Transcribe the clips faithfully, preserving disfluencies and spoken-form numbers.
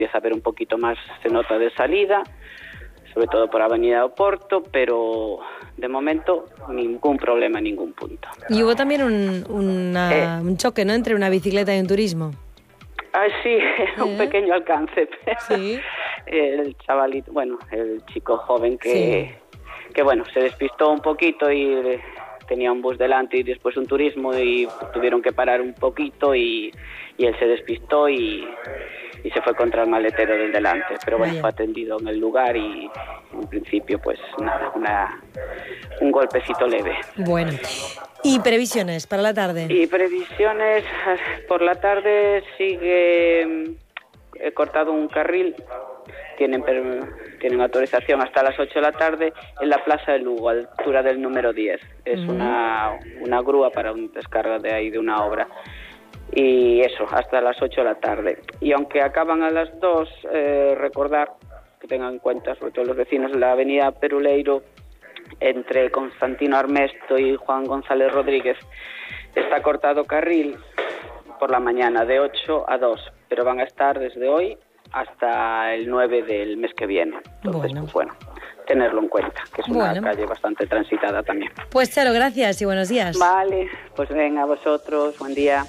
empieza a haber un poquito más, se nota de salida, sobre todo por Avenida Oporto, pero de momento ningún problema en ningún punto. Y hubo también un, una, eh, un choque, ¿no?, entre una bicicleta y un turismo. Ah, sí, ¿Eh? un pequeño alcance. Sí. El chavalito, bueno, el chico joven que, sí. que bueno, se despistó un poquito y tenía un bus delante y después un turismo y tuvieron que parar un poquito y, y él se despistó y, y se fue contra el maletero del delante. Pero bueno, Vaya. fue atendido en el lugar y en principio pues nada, una, un golpecito leve. Bueno. ¿Y previsiones para la tarde? Y previsiones, por la tarde sigue he cortado un carril, tienen, tienen autorización hasta las ocho de la tarde en la Plaza de Lugo, a la altura del número diez. Es mm. una, una grúa para un descarga de ahí de una obra. Y eso, hasta las ocho de la tarde. Y aunque acaban a las dos, eh, recordar que tengan en cuenta, sobre todo los vecinos de la avenida Peruleiro, entre Constantino Armesto y Juan González Rodríguez, está cortado carril por la mañana de ocho a dos, pero van a estar desde hoy hasta el nueve del mes que viene. Entonces, bueno, pues bueno, tenerlo en cuenta, que es una bueno. calle bastante transitada también. Pues Charo, gracias y buenos días. Vale, pues venga a vosotros, buen día.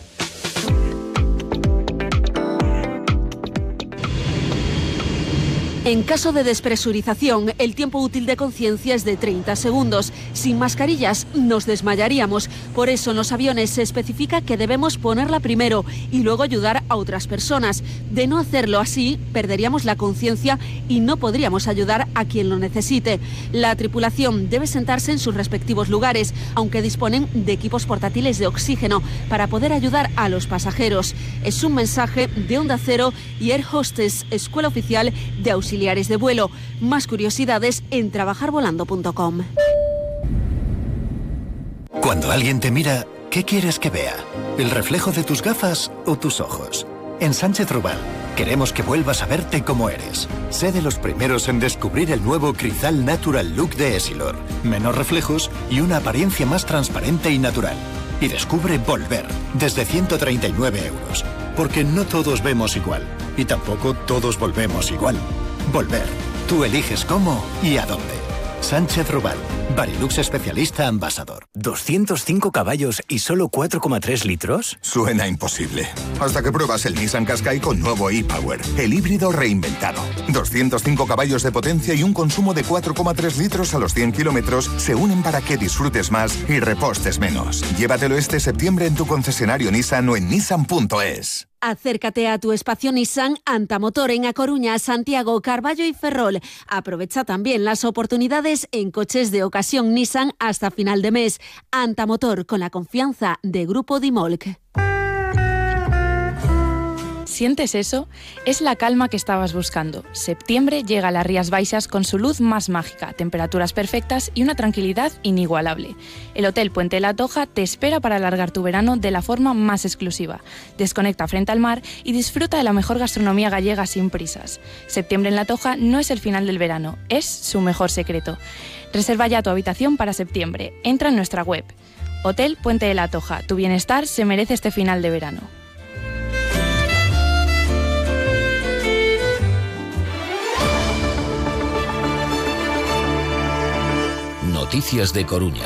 En caso de despresurización, el tiempo útil de conciencia es de treinta segundos. Sin mascarillas nos desmayaríamos. Por eso en los aviones se especifica que debemos ponerla primero y luego ayudar a otras personas. De no hacerlo así, perderíamos la conciencia y no podríamos ayudar a quien lo necesite. La tripulación debe sentarse en sus respectivos lugares, aunque disponen de equipos portátiles de oxígeno para poder ayudar a los pasajeros. Es un mensaje de Onda Cero y Air Hostess, Escuela Oficial de Auxiliares de Vuelo. Más curiosidades en trabajar volando punto com. Cuando alguien te mira, ¿qué quieres que vea? ¿El reflejo de tus gafas o tus ojos? En Sánchez Rubal queremos que vuelvas a verte como eres. Sé de los primeros en descubrir el nuevo Crizal Natural Look de Essilor. Menos reflejos y una apariencia más transparente y natural. Y descubre Volver, desde ciento treinta y nueve euros. Porque no todos vemos igual. Y tampoco todos volvemos igual. Volver. Tú eliges cómo y a dónde. Sánchez Rubal. Barilux especialista Ambassador. ¿doscientos cinco caballos y solo cuatro coma tres litros? Suena imposible. Hasta que pruebas el Nissan Qashqai con nuevo e-Power. El híbrido reinventado. doscientos cinco caballos de potencia y un consumo de cuatro coma tres litros a los cien kilómetros se unen para que disfrutes más y repostes menos. Llévatelo este septiembre en tu concesionario Nissan o en nissan punto es. Acércate a tu espacio Nissan Antamotor en A Coruña, Santiago, Carballo y Ferrol. Aprovecha también las oportunidades en coches de ocasión Nissan hasta final de mes. Antamotor, con la confianza de Grupo Dimolc. ¿Sientes eso? Es la calma que estabas buscando. Septiembre llega a las Rías Baixas con su luz más mágica, temperaturas perfectas y una tranquilidad inigualable. El Hotel Puente de la Toja te espera para alargar tu verano de la forma más exclusiva. Desconecta frente al mar y disfruta de la mejor gastronomía gallega sin prisas. Septiembre en la Toja no es el final del verano, es su mejor secreto. Reserva ya tu habitación para septiembre. Entra en nuestra web. Hotel Puente de la Toja. Tu bienestar se merece este final de verano. Noticias de Coruña.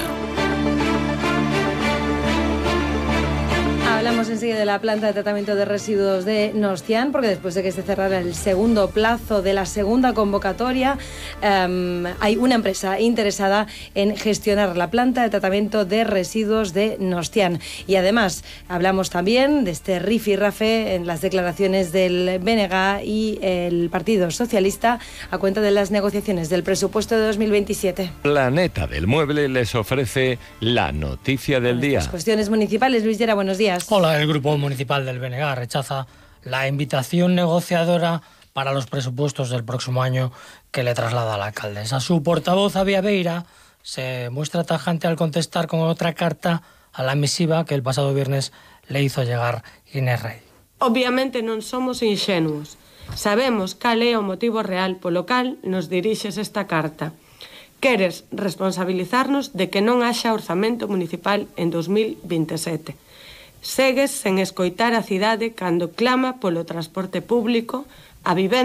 Hablamos enseguida de la planta de tratamiento de residuos de Nostián, porque después de que se cerrara el segundo plazo de la segunda convocatoria, um, hay una empresa interesada en gestionar la planta de tratamiento de residuos de Nostián. Y además hablamos también de este rifirrafe en las declaraciones del B N G y el Partido Socialista a cuenta de las negociaciones del presupuesto de dos mil veintisiete. Planeta del Mueble les ofrece la noticia del día. Las cuestiones municipales. Luis Llera, buenos días. Hola, el Grupo Municipal del B N G rechaza la invitación negociadora para los presupuestos del próximo año que le traslada la alcaldesa. Su portavoz, Avia Beira, se muestra tajante al contestar con otra carta a la misiva que el pasado viernes le hizo llegar Inés Rey. Obviamente non somos inxenuos. Sabemos cal é o motivo real polo cal nos dirixes esta carta. Queres responsabilizarnos de que non haxa orzamento municipal en dos mil veintisiete. Segues sen escoitar a cidade cando clama polo transporte público, a vivenda